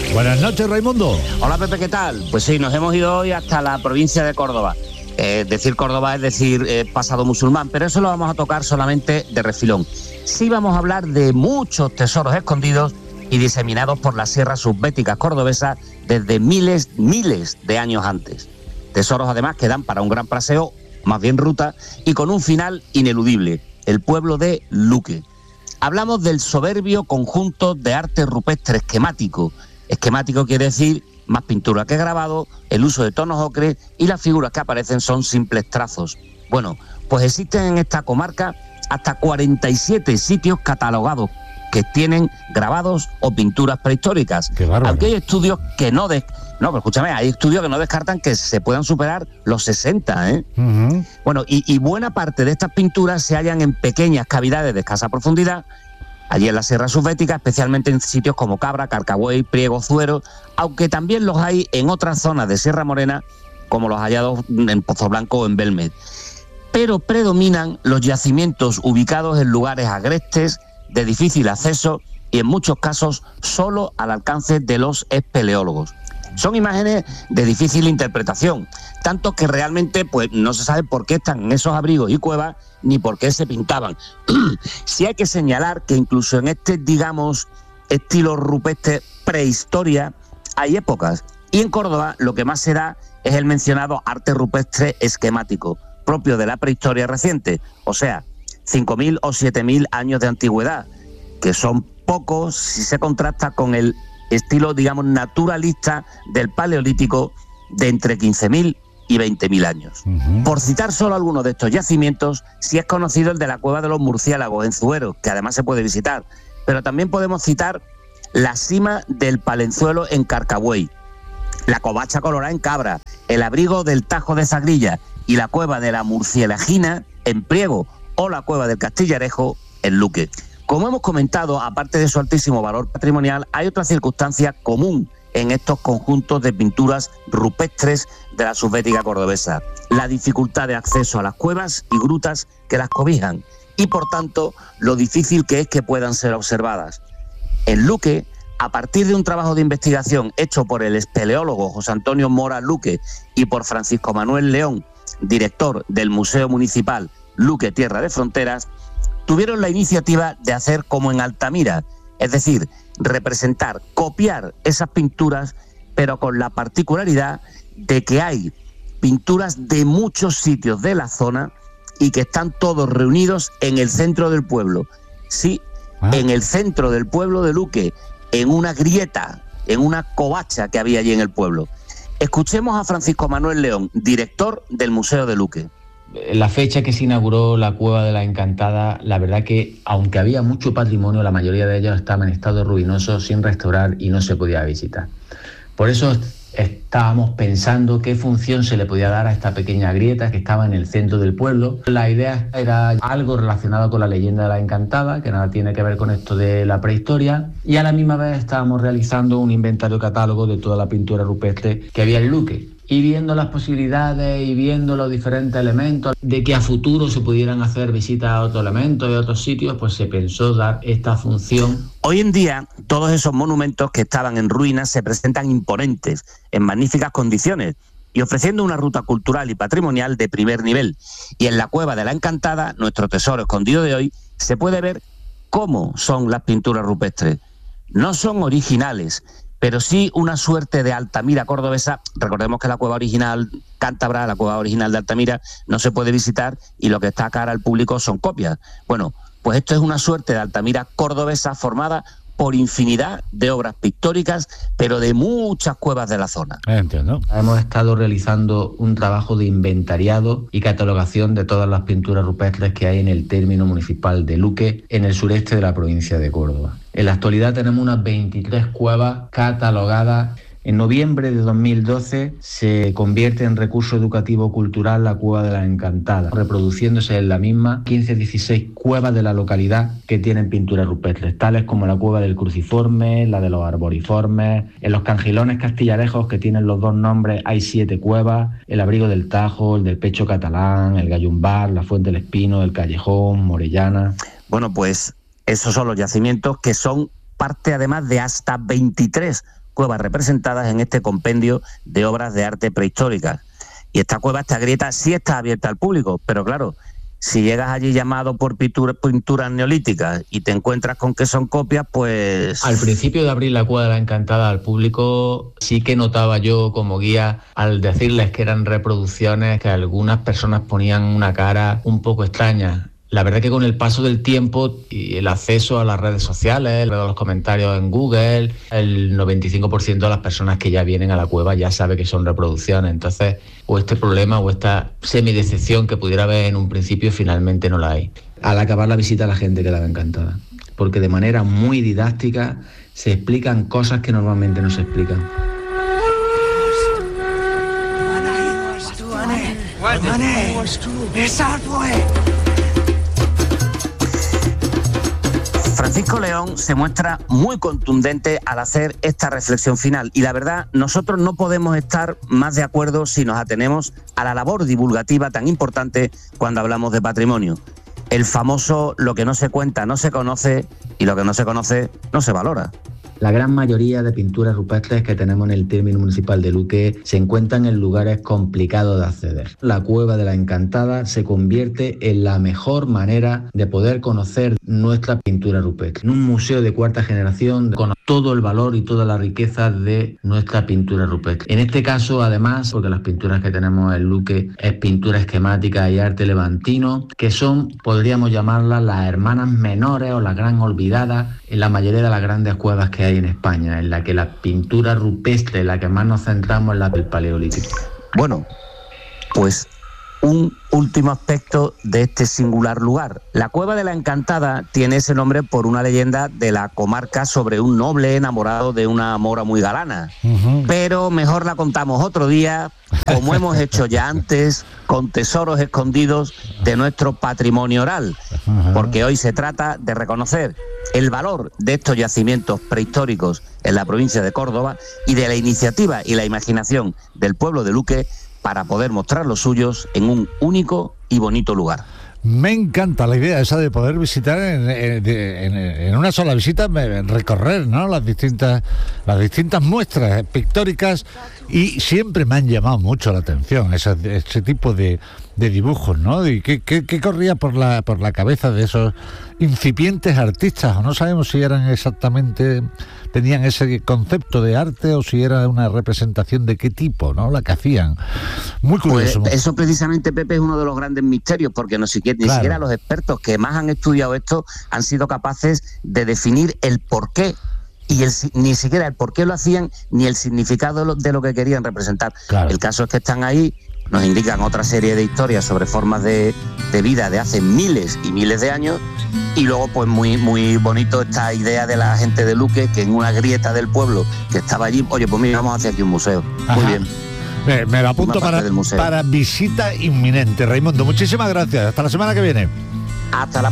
Buenas noches, Raimundo. Hola, Pepe, ¿qué tal? Pues sí, nos hemos ido hoy hasta la provincia de Córdoba. Decir Córdoba es decir pasado musulmán, pero eso lo vamos a tocar solamente de refilón. Sí vamos a hablar de muchos tesoros escondidos y diseminados por las sierras subbéticas cordobesas desde miles de años antes. Tesoros además que dan para un gran paseo, más bien ruta, y con un final ineludible, el pueblo de Luque. Hablamos del soberbio conjunto de arte rupestre esquemático. Esquemático quiere decir más pintura que grabado, el uso de tonos ocre y las figuras que aparecen son simples trazos. Bueno, pues existen en esta comarca hasta 47 sitios catalogados que tienen grabados o pinturas prehistóricas. Qué bárbaro. Aunque hay estudios que no... pero escúchame, hay estudios que no descartan que se puedan superar los 60, ¿eh? Uh-huh. Bueno, y buena parte de estas pinturas se hallan en pequeñas cavidades de escasa profundidad, allí en la Sierra Subbética, especialmente en sitios como Cabra, Carcagüey, Priego, Zuero, aunque también los hay en otras zonas de Sierra Morena, como los hallados en Pozo Blanco o en Belmed. Pero predominan los yacimientos ubicados en lugares agrestes, de difícil acceso y en muchos casos solo al alcance de los espeleólogos. Son imágenes de difícil interpretación, tanto que realmente pues no se sabe por qué están en esos abrigos y cuevas ni por qué se pintaban. Sí hay que señalar que incluso en este, digamos, estilo rupestre prehistoria, hay épocas. Y en Córdoba lo que más se da es el mencionado arte rupestre esquemático, propio de la prehistoria reciente, o sea, 5.000 o 7.000 años de antigüedad, que son pocos si se contrasta con el estilo, digamos, naturalista del Paleolítico de entre 15.000 y 20.000 años. Uh-huh. Por citar solo algunos de estos yacimientos, sí es conocido el de la Cueva de los Murciélagos en Zuero, que además se puede visitar, pero también podemos citar la cima del Palenzuelo en Carcagüey, la Covacha Colorada en Cabra, el abrigo del Tajo de Sagrilla y la Cueva de la Murcielagina en Priego o la Cueva del Castillarejo en Luque. Como hemos comentado, aparte de su altísimo valor patrimonial, hay otra circunstancia común en estos conjuntos de pinturas rupestres de la subbética cordobesa: la dificultad de acceso a las cuevas y grutas que las cobijan y, por tanto, lo difícil que es que puedan ser observadas. En Luque, a partir de un trabajo de investigación hecho por el espeleólogo José Antonio Mora Luque y por Francisco Manuel León, director del Museo Municipal Luque Tierra de Fronteras, tuvieron la iniciativa de hacer como en Altamira, es decir, representar, copiar esas pinturas, pero con la particularidad de que hay pinturas de muchos sitios de la zona y que están todos reunidos en el centro del pueblo. Sí, en el centro del pueblo de Luque, en una grieta, en una covacha que había allí en el pueblo. Escuchemos a Francisco Manuel León, director del Museo de Luque. La fecha que se inauguró la Cueva de la Encantada, la verdad que, aunque había mucho patrimonio, la mayoría de ellos estaba en estado ruinoso, sin restaurar y no se podía visitar. Por eso estábamos pensando qué función se le podía dar a esta pequeña grieta que estaba en el centro del pueblo. La idea era algo relacionado con la leyenda de la Encantada, que nada tiene que ver con esto de la prehistoria, y a la misma vez estábamos realizando un inventario catálogo de toda la pintura rupestre que había en Luque. Y viendo las posibilidades y viendo los diferentes elementos de que a futuro se pudieran hacer visitas a otros elementos y a otros sitios, pues se pensó dar esta función. Hoy en día, todos esos monumentos que estaban en ruinas se presentan imponentes, en magníficas condiciones y ofreciendo una ruta cultural y patrimonial de primer nivel. Y en la Cueva de la Encantada, nuestro tesoro escondido de hoy, se puede ver cómo son las pinturas rupestres. No son originales, pero sí una suerte de Altamira cordobesa. Recordemos que la cueva original cántabra, la cueva original de Altamira, no se puede visitar y lo que está a cara al público son copias. Bueno, pues esto es una suerte de Altamira cordobesa formada por infinidad de obras pictóricas, pero de muchas cuevas de la zona. Entiendo. Hemos estado realizando un trabajo de inventariado y catalogación de todas las pinturas rupestres que hay en el término municipal de Luque, en el sureste de la provincia de Córdoba. En la actualidad tenemos unas 23 cuevas catalogadas. En noviembre de 2012 se convierte en recurso educativo cultural la Cueva de la Encantada, reproduciéndose en la misma 15-16 cuevas de la localidad que tienen pinturas rupestres, tales como la Cueva del Cruciforme, la de los Arboriformes. En los Cangilones Castillarejos, que tienen los dos nombres, hay 7 cuevas: el Abrigo del Tajo, el del Pecho Catalán, el Gallumbar, la Fuente del Espino, el Callejón, Morellana. Bueno, pues esos son los yacimientos que son parte además de hasta 23 cuevas representadas en este compendio de obras de arte prehistóricas. Y esta grieta sí está abierta al público, pero claro, si llegas allí llamado por pinturas neolíticas y te encuentras con que son copias, pues... Al principio de abrir la Cueva de la Encantada al público, sí que notaba yo como guía, al decirles que eran reproducciones, que algunas personas ponían una cara un poco extraña. La verdad que con el paso del tiempo y el acceso a las redes sociales, los comentarios en Google, el 95% de las personas que ya vienen a la cueva ya sabe que son reproducciones. Entonces, o este problema o esta semidecepción que pudiera haber en un principio, finalmente no la hay. Al acabar la visita la gente quedaba encantada, porque de manera muy didáctica se explican cosas que normalmente no se explican. Francisco León se muestra muy contundente al hacer esta reflexión final y la verdad, nosotros no podemos estar más de acuerdo si nos atenemos a la labor divulgativa tan importante cuando hablamos de patrimonio. El famoso lo que no se cuenta no se conoce y lo que no se conoce no se valora. La gran mayoría de pinturas rupestres que tenemos en el término municipal de Luque se encuentran en lugares complicados de acceder. La Cueva de la Encantada se convierte en la mejor manera de poder conocer nuestra pintura rupestre. En un museo de cuarta generación con todo el valor y toda la riqueza de nuestra pintura rupestre. En este caso, además, porque las pinturas que tenemos en Luque es pintura esquemática y arte levantino, que son, podríamos llamarlas, las hermanas menores o las gran olvidadas en la mayoría de las grandes cuevas que hay en España, en la que la pintura rupestre, en la que más nos centramos, es la del Paleolítico. Bueno, pues un último aspecto de este singular lugar. La Cueva de la Encantada tiene ese nombre por una leyenda de la comarca sobre un noble enamorado de una mora muy galana. Pero mejor la contamos otro día, como hemos hecho ya antes, con tesoros escondidos de nuestro patrimonio oral. Porque hoy se trata de reconocer el valor de estos yacimientos prehistóricos en la provincia de Córdoba y de la iniciativa y la imaginación del pueblo de Luque para poder mostrar los suyos en un único y bonito lugar. Me encanta la idea esa de poder visitar en una sola visita, recorrer, ¿no?, las distintas muestras pictóricas, y siempre me han llamado mucho la atención ese tipo de dibujos, ¿no? Y ¿qué corría por la cabeza de esos incipientes artistas? O no sabemos si eran exactamente, tenían ese concepto de arte o si era una representación de qué tipo, ¿no?, la que hacían. Muy curioso. Pues eso precisamente, Pepe, es uno de los grandes misterios, porque ni siquiera los expertos que más han estudiado esto han sido capaces de definir el porqué. Y ni siquiera el por qué lo hacían, ni el significado de lo que querían representar. Claro. El caso es que están ahí, nos indican otra serie de historias sobre formas de vida de hace miles y miles de años, y luego pues muy, muy bonito esta idea de la gente de Luque, que en una grieta del pueblo que estaba allí, oye, pues mira, vamos hacia aquí un museo. Ajá. Muy bien. Me lo apunto para visita inminente. Raimundo, muchísimas gracias. Hasta la semana que viene. Hasta la